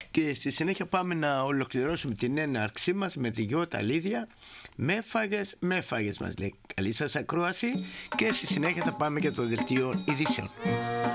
και στη συνέχεια πάμε να ολοκληρώσουμε την έναρξή μας με τη Γιώτα Λίδια. Με φάγες μας λέει. Καλή σας ακρόαση και στη συνέχεια θα πάμε για το δελτίο ειδήσεων.